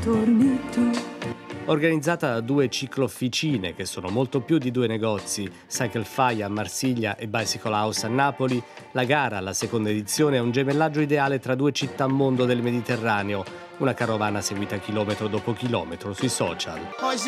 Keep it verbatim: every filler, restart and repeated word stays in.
torni tu. Organizzata da due ciclofficine, che sono molto più di due negozi, Cyclefy a Marsiglia e Bicycle House a Napoli, la gara, la seconda edizione, è un gemellaggio ideale tra due città mondo del Mediterraneo, una carovana seguita chilometro dopo chilometro sui social.